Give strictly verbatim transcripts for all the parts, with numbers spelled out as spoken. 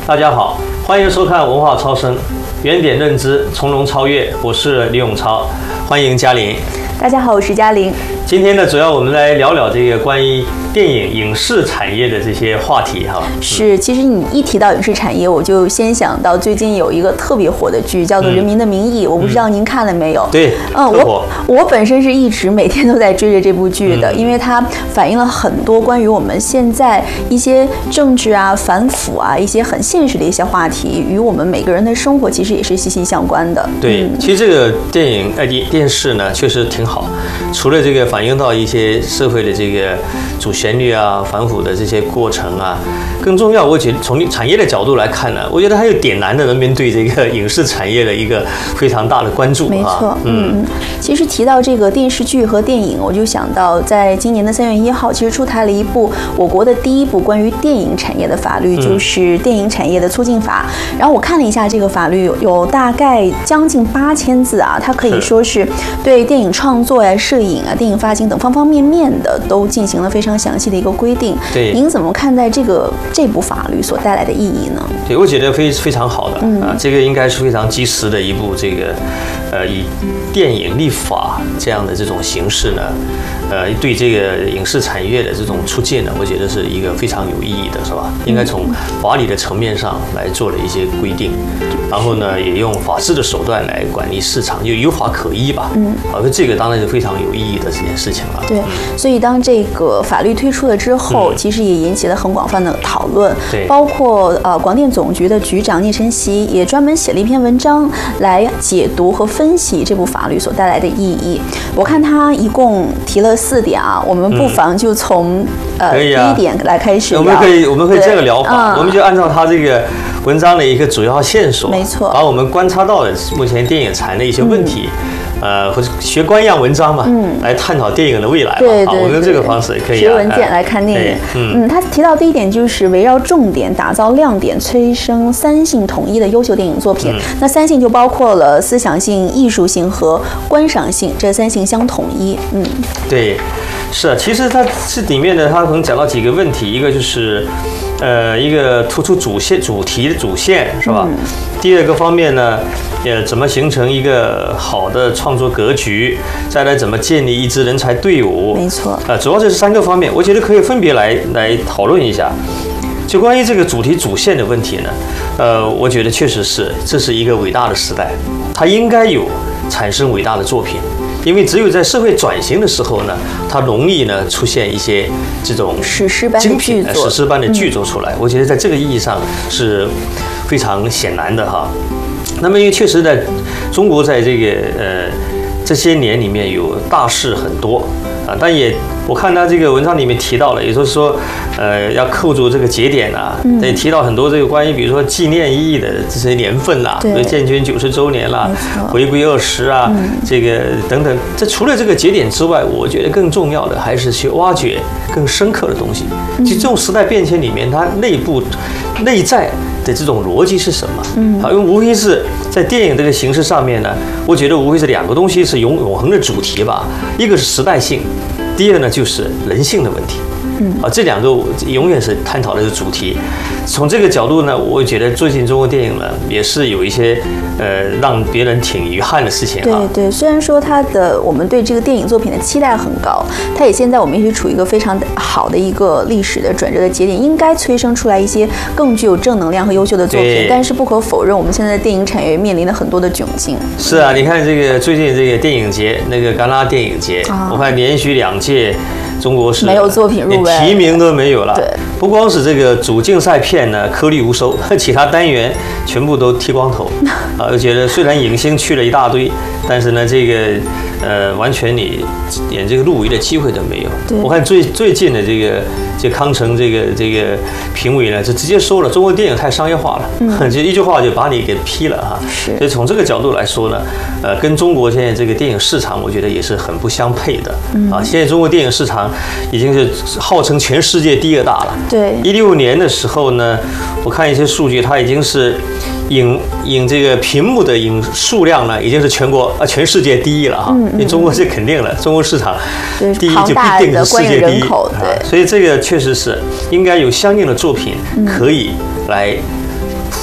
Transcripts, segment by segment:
大家好，欢迎收看文化超声，原点认知，从容超越。我是李永超，欢迎嘉玲。 大家好，我是嘉玲。 今天呢，主要我们来聊聊这个关于电影影视产业的这些话题哈。 是，其实你一提到影视产业，我就先想到最近有一个特别火的剧，叫做《人民的名义》，嗯、我不知道您看了没有？ 对， 嗯，我我本身是一直每天都在追着这部剧的，嗯、因为它反映了很多关于我们现在一些政治啊、反腐啊一些很现实的一些话题，与我们每个人的生活其实也是息息相关的。 对，嗯、其实这个电影呃电视呢，确实挺好，除了这个反映到一些社会的这个主旋律啊、反腐的这些过程啊，更重要，我觉得从产业的角度来看呢，我觉得还有点燃的人民对这个影视产业的一个非常大的关注。 没错，嗯嗯。其实提到这个电视剧和电影，我就想到在今年的三月一号，其实出台了一部我国的第一部关于电影产业的法律，就是《电影产业的促进法》。然后我看了一下这个法律，有大概将近八千字啊，它可以说是对电影创作呀、摄影啊、电影发行等方方面面的都进行了非常详细的一个规定。 对， 您怎么看待这个这部法律所带来的意义呢？ 对，我觉得非非常好的、嗯、啊，这个应该是非常及时的一部这个，呃，以电影立法这样的这种形式呢，呃，对这个影视产业的这种促进呢，我觉得是一个非常有意义的，是吧？应该从法理的层面上来做了一些规定，然后呢，也用法治的手段来管理市场，就有法可依吧。嗯，啊，这个当然是非常有意义的这件事情了。 对，所以当这个法律推出了之后，嗯、其实也引起了很广泛的讨论。 对， 包括呃广电总局的局长聂晨曦也专门写了一篇文章来解读和分析这部法律所带来的意义。我看他一共提了四点啊，我们不妨就从、嗯、呃、啊、第一点来开始聊。 我们可以我们可以这个聊法，嗯、我们就按照他这个文章的一个主要线索， 没错， 把我们观察到的目前电影产业的一些问题。嗯呃，或者学官样文章嘛，嗯，来探讨电影的未来嘛。 对对对， 我们用这个方式也可以、啊、 学文件来看电影。嗯, 嗯，他提到第一点就是围绕重点打造亮点，催生三性统一的优秀电影作品。嗯、那三性就包括了思想性、艺术性和观赏性，这三性相统一。嗯， 对，是啊，其实它这里面呢，它可能讲到几个问题，一个就是。呃，一个突出主线、主题的主线是吧？嗯、第二个方面呢，呃，怎么形成一个好的创作格局？再来怎么建立一支人才队伍？ 没错。啊、 呃，主要这是三个方面，我觉得可以分别来来讨论一下。就关于这个主题主线的问题呢，呃，我觉得确实是这是一个伟大的时代，它应该有产生伟大的作品。因为只有在社会转型的时候呢，它容易呢出现一些这种史诗般的剧作， 史诗般的剧作出来。嗯、我觉得在这个意义上是非常显然的哈。那么因为确实在中国在这个呃这些年里面有大事很多啊，但也我看他这个文章里面提到了，也就是说，呃，要扣住这个节点啊，嗯、也提到很多这个关于比如说纪念意义的这些年份啦，比如建军九十周年啦，回归二十啊，嗯、这个等等。这除了这个节点之外，我觉得更重要的还是去挖掘更深刻的东西。就这种时代变迁里面，它内部内在的这种逻辑是什么？嗯，好，因为无非是在电影这个形式上面呢，我觉得无非是两个东西是永永恒的主题吧，一个是时代性。第二呢，就是人性的问题，嗯，啊，这两个永远是探讨的是主题。从这个角度呢，我觉得最近中国电影呢也是有一些呃让别人挺遗憾的事情啊。对对，虽然说它的我们对这个电影作品的期待很高，它也现在我们也是处于一个非常好的一个历史的转折的节点，应该催生出来一些更具有正能量和优秀的作品。但是不可否认，我们现在的电影产业面临了很多的窘境。 是啊，你看这个最近这个电影节，那个戛纳电影节，啊、我看连续两届。中国是没有作品入围， 提名都没有了。 对， 不光是这个主竞赛片呢颗粒无收，其他单元全部都剃光头。啊，我觉得虽然影星去了一大堆，但是呢，这个呃，完全你连这个入围的机会都没有。我看最最近的这个这康城这个这个评委呢，就直接说了，中国电影太商业化了，嗯、就一句话就把你给批了哈。 是。 所以从这个角度来说呢，呃，跟中国现在这个电影市场，我觉得也是很不相配的。嗯、啊，现在中国电影市场已经是号称全世界第二大了。 对。 一六年的时候呢，我看一些数据，它已经是影影这个屏幕的影数量呢，已经是全国啊全世界第一了哈。嗯嗯、因为中国是肯定了，中国市场第一就必定是世界第一。 对。 所以这个确实是应该有相应的作品可以来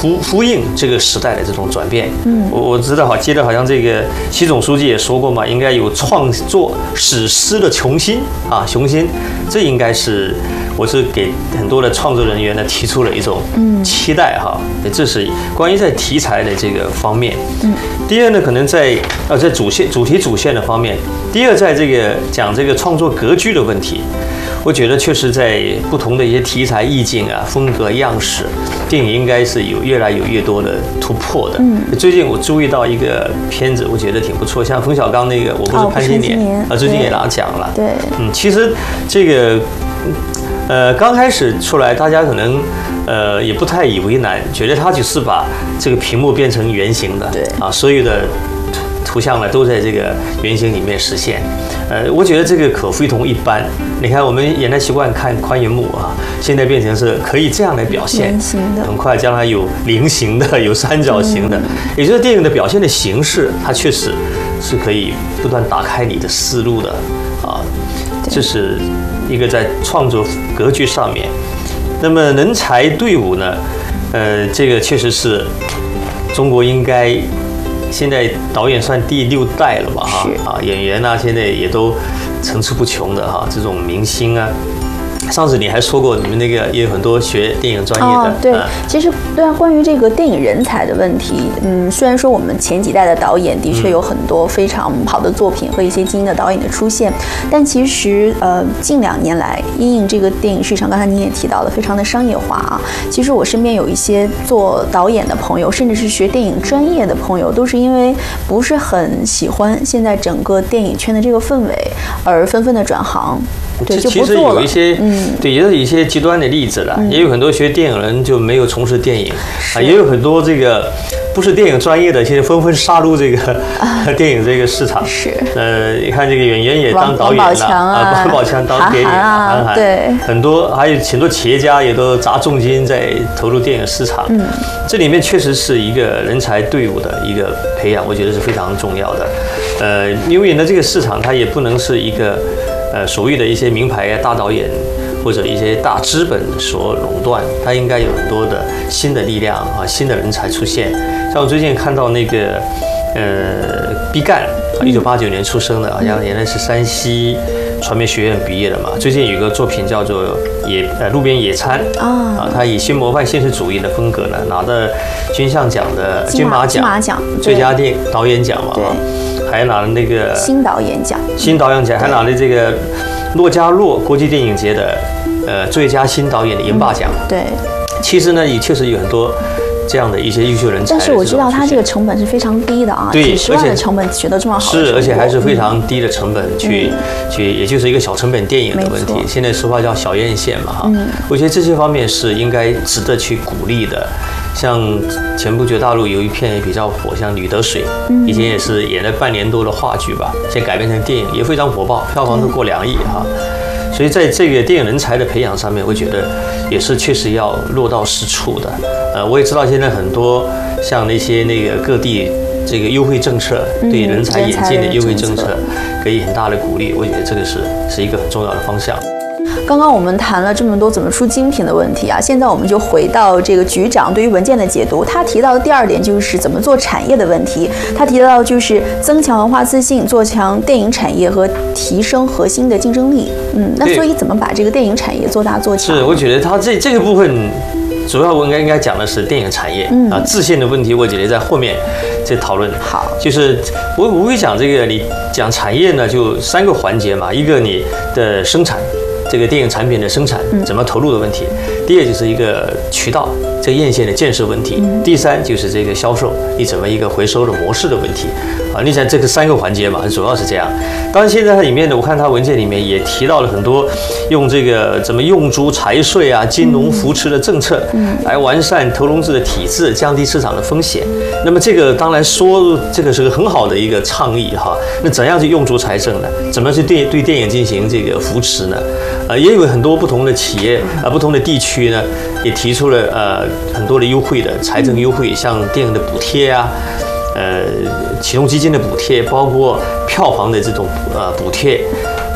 呼呼应这个时代的这种转变。嗯，我我知道好，记得好像这个习总书记也说过嘛，应该有创作史诗的雄心啊，雄心，这应该是我是给很多的创作人员呢提出了一种期待哈。这是关于在题材的这个方面。嗯，第二呢，可能在呃在主线主题主线的方面，第二在这个讲这个创作格局的问题。我觉得确实在不同的一些题材意境啊、风格样式，电影应该是有越来有越多的突破的。嗯，最近我注意到一个片子，我觉得挺不错，像冯小刚那个《我不是潘金莲》啊，最近也拿奖了。 对， 嗯，其实这个呃刚开始出来，大家可能呃也不太以为难，觉得他就是把这个屏幕变成圆形的，对啊，所有的图像呢都在这个圆形里面实现。呃，我觉得这个可非同一般。你看，我们原来习惯看宽银幕啊，现在变成是可以这样来表现，很快将来有菱形的，有三角形的，嗯、也就是电影的表现的形式，它确实是可以不断打开你的思路的啊。这是一个在创作格局上面。那么人才队伍呢？呃，这个确实是中国应该。现在导演算第六代了吧？哈啊，演员啊，现在也都层出不穷的哈，这种明星啊。上次你还说过，你们那个也有很多学电影专业的。 哦，对，啊、其实对啊，关于这个电影人才的问题，嗯，虽然说我们前几代的导演的确有很多非常好的作品和一些精英的导演的出现，但其实呃，近两年来，因应这个电影市场，刚才您也提到了，非常的商业化啊。其实我身边有一些做导演的朋友，甚至是学电影专业的朋友，都是因为不是很喜欢现在整个电影圈的这个氛围，而纷纷的转行。对，就不做了。其实有一些，嗯，对，也有一些极端的例子了，嗯、也有很多学电影人就没有从事电影，啊，也有很多这个不是电影专业的，现在纷纷杀入这个、啊、电影这个市场。是，呃，你看这个演员也当导演了，啊，王宝强当电影，韩寒，对，很多还有很多企业家也都砸重金在投入电影市场。嗯，这里面确实是一个人才队伍的一个培养，我觉得是非常重要的。呃，因为呢，这个市场它也不能是一个。呃，所谓的一些名牌大导演或者一些大资本所垄断，它应该有很多的新的力量啊，新的人才出现。像我最近看到那个呃毕赣，一九八九年出生的，好像原来是山西传媒学院毕业的嘛。最近有一个作品叫做野呃路边野餐啊，他以新模范现实主义的风格呢，拿的金像奖的金马奖最佳电导演奖嘛。还拿了那个新导演奖， 新导演奖还拿了这个洛迦诺国际电影节的呃最佳新导演的银霸奖。 嗯、对， 其实呢也确实有很多这样的一些优秀人才。 但是我知道他这个成本是非常低的啊， 对， 几十万的成本取得这么好的成果， 是，而且还是非常低的成本去、嗯、去，也就是一个小成本电影的问题。现在说话叫小院线嘛哈，嗯、我觉得这些方面是应该值得去鼓励的。像前不久大陆有一片也比较火，像《吕得水》，以前也是演了半年多的话剧吧，现在改编成电影也非常火爆，票房都过两亿哈。所以在这个电影人才的培养上面，我觉得也是确实要落到实处的。呃，我也知道现在很多像那些那个各地这个优惠政策，对人才引进的优惠政策给予很大的鼓励，我觉得这个是是一个很重要的方向。 刚刚我们谈了这么多怎么出精品的问题啊，现在我们就回到这个局长对于文件的解读。他提到的第二点就是怎么做产业的问题。他提到就是增强文化自信，做强电影产业和提升核心的竞争力。嗯，那所以怎么把这个电影产业做大做强？ 是，我觉得他这这个部分主要我应该应该讲的是电影产业、嗯、啊，自信的问题，我觉得在后面再讨论。 好， 就是我我会讲这个，你讲产业呢，就三个环节嘛，一个你的生产。这个电影产品的生产怎么投入的问题，嗯、第二就是一个渠道这个院线的建设问题，嗯、第三就是这个销售你怎么一个回收的模式的问题啊。你想这个三个环节嘛，主要是这样。当然现在它里面呢，我看它文件里面也提到了很多用这个怎么用租财税啊、金融扶持的政策，嗯、来完善投融资的体制，降低市场的风险。那么这个当然说这个是个很好的一个倡议哈。那怎样去用足财政呢？怎么去对对电影进行这个扶持呢？呃，也有很多不同的企业啊、呃，不同的地区呢，也提出了呃很多的优惠的财政优惠，像电影的补贴啊，呃，启动基金的补贴，包括票房的这种呃补贴，呃，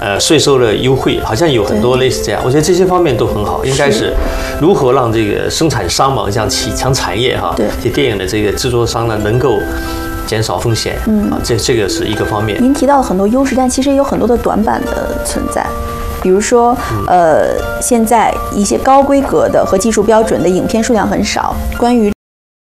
呃税收的优惠，好像有很多类似这样。我觉得这些方面都很好，应该是如何让这个生产商嘛，像启强产业哈，这电影的这个制作商呢，能够减少风险，嗯啊，这这个是一个方面。 您提到了很多优势，但其实也有很多的短板的存在。比如说，呃，现在一些高规格的和技术标准的影片数量很少，关于